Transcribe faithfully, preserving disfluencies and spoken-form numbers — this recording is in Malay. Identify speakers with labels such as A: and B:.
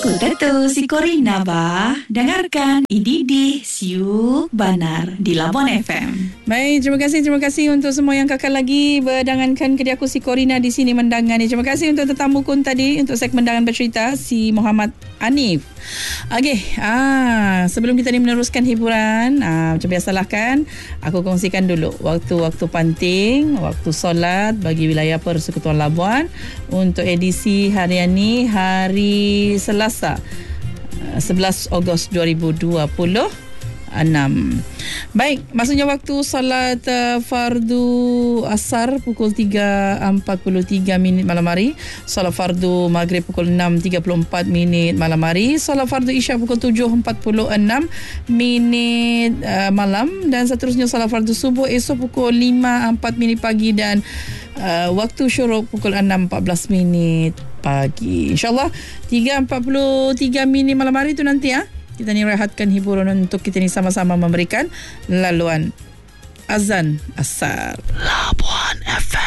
A: Kota si Corina ba? Dengarkan Ididi Siu Banar di Labuan F M.
B: Baik, terima kasih terima kasih untuk semua yang kakak lagi berdangankan ke aku si Corina di sini mendangani. Terima kasih untuk tetamu kun tadi untuk segmen Dangan Bercerita si Muhammad Hanif. Okey, ah sebelum kita ni meneruskan hiburan, ah macam biasalah kan, aku kongsikan dulu waktu-waktu penting, waktu solat bagi wilayah Persekutuan Labuan untuk edisi harian ni hari Selasa sebelas Ogos dua ribu dua puluh enam. Baik, maksudnya waktu salat uh, fardu asar pukul tiga empat puluh tiga minit malam hari, salat fardu maghrib pukul enam tiga puluh empat minit malam hari, salat fardu isya pukul tujuh empat puluh enam minit uh, malam, dan seterusnya salat fardu subuh esok pukul lima empat minit pagi, dan uh, waktu syuruk pukul enam empat belas minit pagi. InsyaAllah tiga empat puluh tiga minit malam hari tu nanti ya. Kita ni rehatkan hiburan untuk kita ni sama-sama memberikan laluan azan asar. Labuan F M.